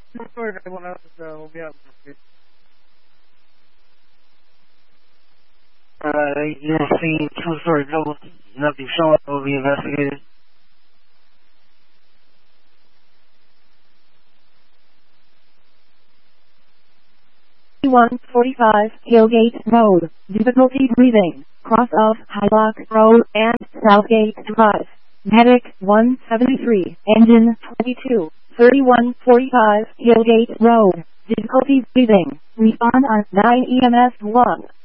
Sorry if everyone else will be out this week. You don't see two-story building. Nothing showing will be investigated. (145) Hillgate Road. Difficulty breathing. Cross of Highlock Road and Southgate Drive. Medic 173. Engine 22. 3145 Hillgate Road. Difficulty breathing. Respond on 9 EMS 1.